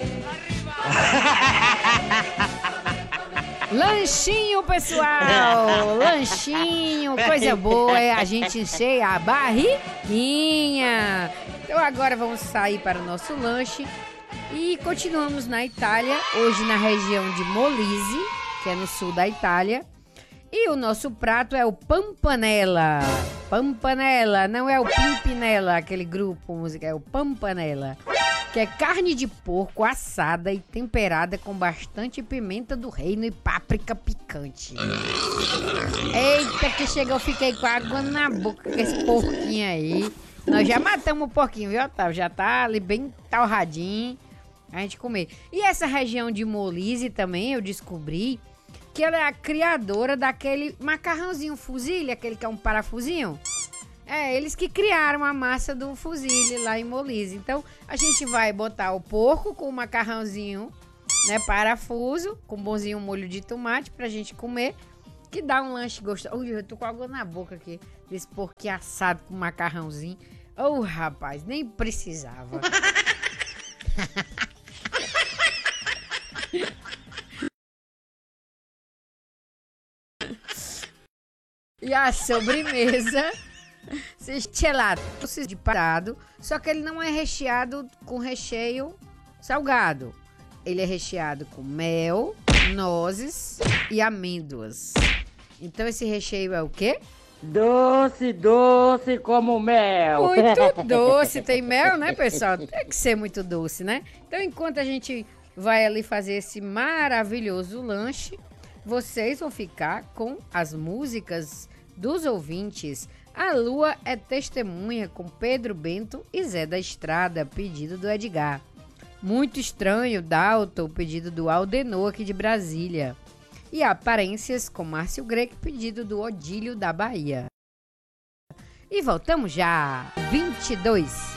Lanchinho, pessoal! Lanchinho, coisa boa é a gente encher a barriguinha. Então agora vamos sair para o nosso lanche e continuamos na Itália, hoje na região de Molise, que é no sul da Itália. E o nosso prato é o Pampanella. Pampanella, não é o Pimpinella, aquele grupo musical, é o Pampanella. Que é carne de porco assada e temperada com bastante pimenta do reino e páprica picante. Eita, que chega, eu fiquei com água na boca com esse porquinho aí. Nós já matamos o porquinho, viu, Otávio? Já tá ali bem torradinho a gente comer. E essa região de Molise também, eu descobri que ela é a criadora daquele macarrãozinho fusilha, aquele que é um parafusinho. É, eles que criaram a massa do fusilli lá em Molise. Então, a gente vai botar o porco com o macarrãozinho, né, parafuso, com bonzinho molho de tomate pra gente comer, que dá um lanche gostoso. Ui, eu tô com água na boca aqui, desse porquinho assado com macarrãozinho. Oh, rapaz, nem precisava. E a sobremesa... gelato de parado, só que ele não é recheado com recheio salgado. Ele é recheado com mel, nozes e amêndoas. Então esse recheio é o quê? Doce, doce como mel. Muito doce, tem mel, né, pessoal? Tem que ser muito doce, né? Então enquanto a gente vai ali fazer esse maravilhoso lanche, vocês vão ficar com as músicas dos ouvintes. A Lua é Testemunha com Pedro Bento e Zé da Estrada, pedido do Edgar. Muito Estranho, Dalton, pedido do Aldenor aqui de Brasília. E Aparências com Márcio Greco, pedido do Odílio da Bahia. E voltamos já, 22.